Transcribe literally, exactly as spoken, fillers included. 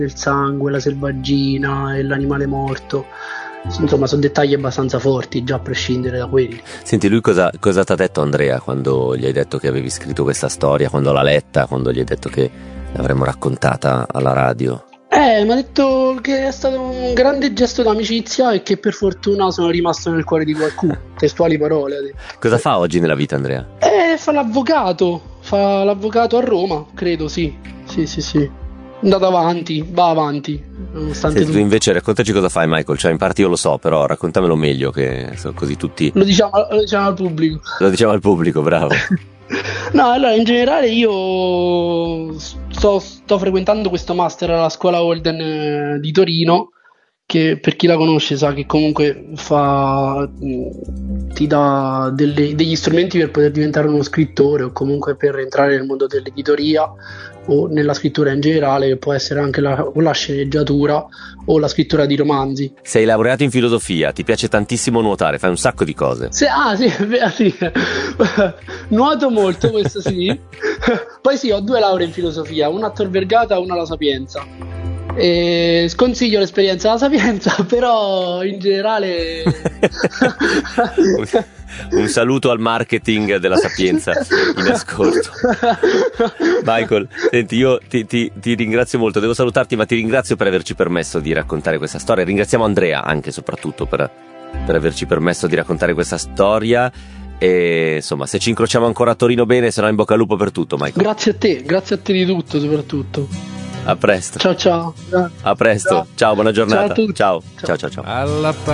del sangue, la selvaggina e l'animale morto. Insomma, sono dettagli abbastanza forti già a prescindere da quelli. Senti, lui cosa, cosa ti ha detto Andrea quando gli hai detto che avevi scritto questa storia, quando l'ha letta, quando gli hai detto che l'avremmo raccontata alla radio? Eh, mi ha detto che è stato un grande gesto d'amicizia e che per fortuna sono rimasto nel cuore di qualcuno. Testuali parole, ha detto. Cosa fa oggi nella vita Andrea? Eh, fa l'avvocato, fa l'avvocato a Roma, credo, sì, sì, sì, sì. È andato avanti, va avanti, nonostante Senti, tu tutto. invece raccontaci cosa fai, Michael, cioè in parte io lo so, però raccontamelo meglio, che so, così tutti Lo diciamo, lo diciamo al pubblico. lo diciamo al pubblico, bravo. No, allora in generale io sto, sto frequentando questo master alla scuola Holden eh, di Torino, che per chi la conosce sa che comunque fa, mh, ti dà delle- degli strumenti per poter diventare uno scrittore o comunque per entrare nel mondo dell'editoria o nella scrittura in generale, che può essere anche la, o la sceneggiatura o la scrittura di romanzi. Sei laureato in filosofia, ti piace tantissimo nuotare, fai un sacco di cose. Se- ah sì, beh, sì. Nuoto molto, questo sì. Poi sì, ho due lauree in filosofia, una a Tor Vergata e una alla Sapienza. E sconsiglio l'esperienza alla Sapienza, però in generale un, un saluto al marketing della Sapienza in ascolto. Michael, senti, io ti, ti, ti ringrazio molto, devo salutarti, ma ti ringrazio per averci permesso di raccontare questa storia. Ringraziamo Andrea anche soprattutto per, per averci permesso di raccontare questa storia. E insomma, se ci incrociamo ancora a Torino, bene, se no in bocca al lupo per tutto, Michael. grazie a te, grazie a te di tutto soprattutto. A presto. Ciao ciao. A presto. Ciao, ciao buona giornata. Ciao a tutti. Ciao, Ciao. ciao, ciao, ciao. Alla